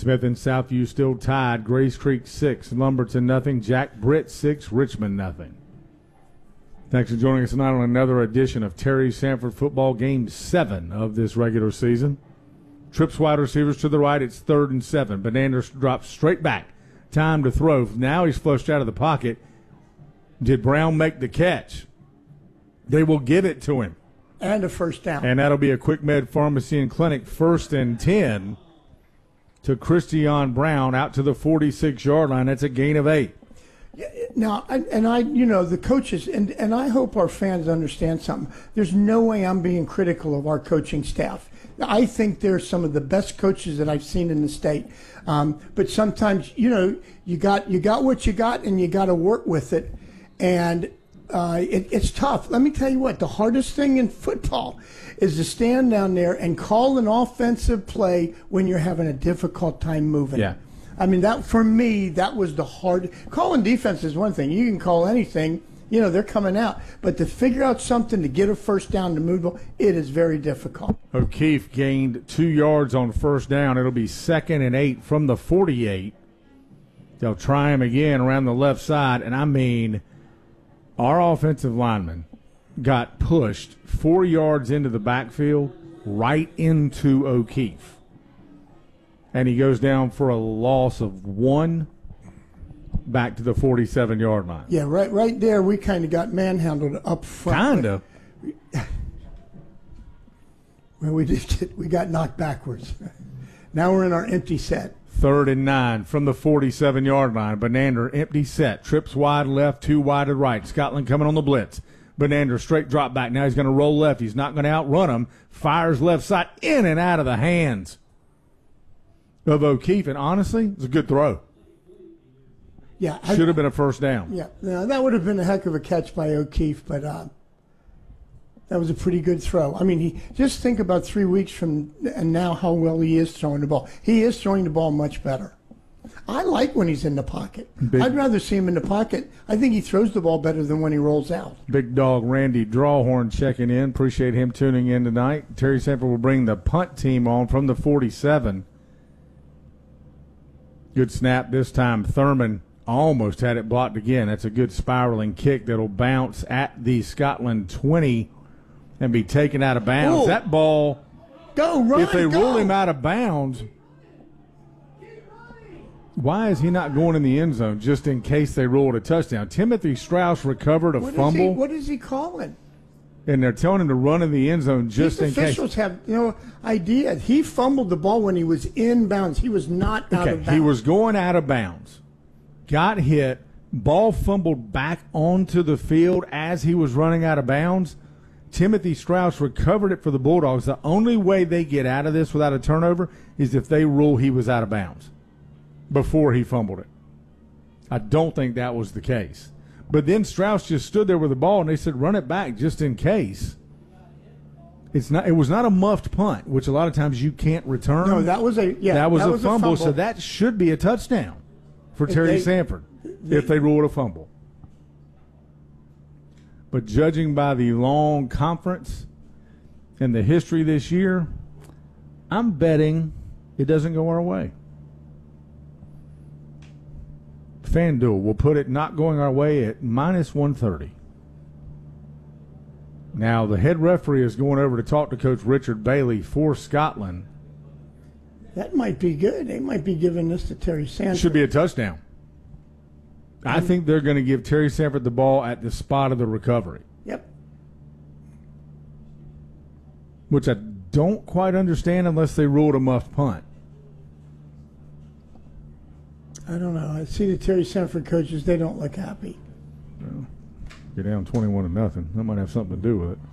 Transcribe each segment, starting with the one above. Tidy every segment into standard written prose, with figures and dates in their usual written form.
Smith and Southview still tied. Grays Creek 6, Lumberton nothing. Jack Britt 6, Richmond nothing. Thanks for joining us tonight on another edition of Terry Sanford Football Game 7 of this regular season. Trips wide receivers to the right. It's 3rd and 7. Banander drops straight back. Time to throw. Now he's flushed out of the pocket. Did Brown make the catch? They will give it to him. And a first down. And that'll be a Quick Med Pharmacy and Clinic 1st and 10 to Christian Brown out to the 46-yard line. That's a gain of 8. Now, the coaches, and I hope our fans understand something. There's no way I'm being critical of our coaching staff. I think they're some of the best coaches that I've seen in the state. But sometimes, you got what you got, and you got to work with it. And it's tough. Let me tell you what, the hardest thing in football is to stand down there and call an offensive play when you're having a difficult time moving. Yeah. I mean, that for me, that was the hard. Calling defense is one thing. You can call anything. They're coming out. But to figure out something to get a first down to move the ball, it is very difficult. O'Keefe gained 2 yards on first down. It'll be 2nd and 8 from the 48. They'll try him again around the left side. And, I mean, our offensive lineman got pushed 4 yards into the backfield right into O'Keefe. And he goes down for a loss of 1 back to the 47-yard line. Yeah, right there we kind of got manhandled up front. Kind of. Well, we got knocked backwards. Now we're in our empty set. 3rd and 9 from the 47-yard line. Banander, empty set. Trips wide left, 2 wide to right. Scotland coming on the blitz. Banander, straight drop back. Now he's going to roll left. He's not going to outrun him. Fires left side, in and out of the hands of O'Keefe. And honestly, it's a good throw. Yeah. Should have been a first down. Yeah, that would have been a heck of a catch by O'Keefe, but that was a pretty good throw. I mean, just think about 3 weeks from and now how well he is throwing the ball. He is throwing the ball much better. I like when he's in the pocket. I'd rather see him in the pocket. I think he throws the ball better than when he rolls out. Big dog Randy Drawhorn checking in. Appreciate him tuning in tonight. Terry Sanford will bring the punt team on from the 47. Good snap this time. Thurman almost had it blocked again. That's a good spiraling kick that'll bounce at the Scotland 20 and be taken out of bounds. Ooh. That ball, if they rule him out of bounds, why is he not going in the end zone just in case they rule it a touchdown? Timothy Strauss recovered a fumble. What is he calling? And they're telling him to run in the end zone just in case. Officials have idea. He fumbled the ball when he was in bounds. He was not out of bounds. He was going out of bounds. Got hit. Ball fumbled back onto the field as he was running out of bounds. Timothy Strauss recovered it for the Bulldogs. The only way they get out of this without a turnover is if they rule he was out of bounds before he fumbled it. I don't think that was the case. But then Strauss just stood there with the ball, and they said, run it back just in case. It was not a muffed punt, which a lot of times you can't return. No, that was a fumble, so that should be a touchdown for Terry Sanford if they rule it a fumble. But judging by the long conference and the history this year, I'm betting it doesn't go our way. FanDuel will put it not going our way at -130. Now, the head referee is going over to talk to Coach Richard Bailey for Scotland. That might be good. They might be giving this to Terry Sanford. Should be a touchdown. I think they're going to give Terry Sanford the ball at the spot of the recovery. Yep. Which I don't quite understand unless they ruled a muffed punt. I don't know. I see the Terry Sanford coaches, they don't look happy. Well, you're down 21-0. That might have something to do with it.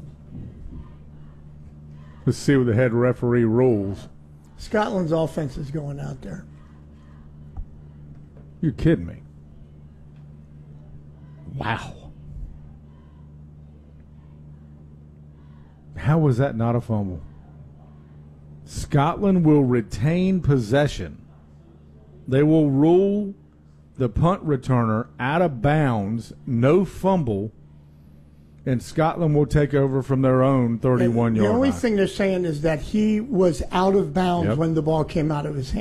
Let's see what the head referee rules. Scotland's offense is going out there. You're kidding me. Wow. How was that not a fumble? Scotland will retain possession. They will rule the punt returner out of bounds, no fumble, and Scotland will take over from their own 31-yard line. The only thing they're saying is that he was out of bounds when the ball came out of his hand.